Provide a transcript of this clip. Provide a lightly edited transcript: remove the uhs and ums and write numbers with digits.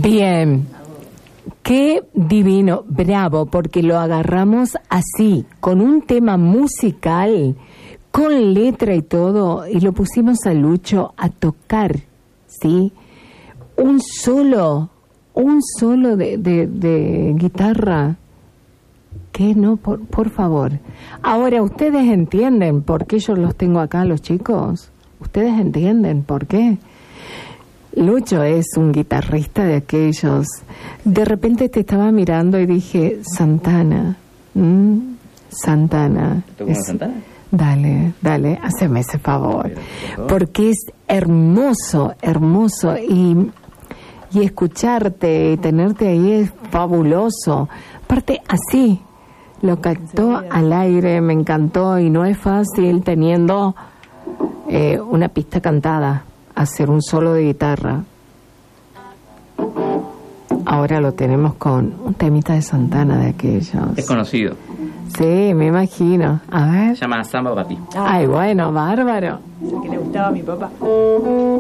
Bien. Qué divino, bravo, porque lo agarramos así, con un tema musical, con letra y todo, y lo pusimos a Lucho a tocar, ¿sí? Un solo de guitarra. ¿Qué no? Por favor. Ahora, ¿ustedes entienden por qué yo los tengo acá, los chicos? ¿Ustedes entienden por qué? Lucho es un guitarrista de aquellos. De repente te estaba mirando y dije, Santana. Santana. ¿Tocó una Santana? Dale, haceme ese favor. Porque es hermoso. Y escucharte y tenerte ahí es fabuloso. Aparte, así, lo cantó al aire, me encantó, y no es fácil teniendo una pista cantada hacer un solo de guitarra. Ahora lo tenemos con un temita de Santana de aquellos. Es conocido. Sí, me imagino. A ver. Se llama Samba Papi. Ay, bueno, bárbaro. Es el que le gustaba a mi papá.